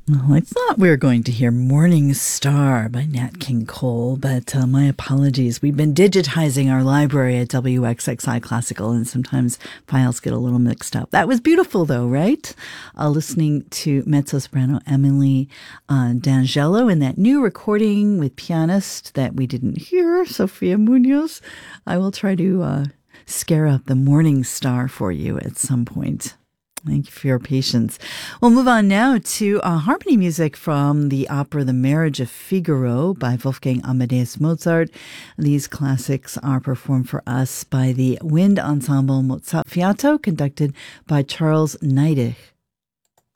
Well, I thought we were going to hear Morning Star by Nat King Cole, but my apologies. We've been digitizing our library at WXXI Classical, and sometimes files get a little mixed up. That was beautiful, though, right? Listening to mezzo-soprano Emily D'Angelo in that new recording with pianist that we didn't hear, Sophia Munoz. I will try to scare up the Morning Star for you at some point. Thank you for your patience. We'll move on now to harmony music from the opera The Marriage of Figaro by Wolfgang Amadeus Mozart. These classics are performed for us by the Wind Ensemble Mozartefiato, conducted by Charles Neidich.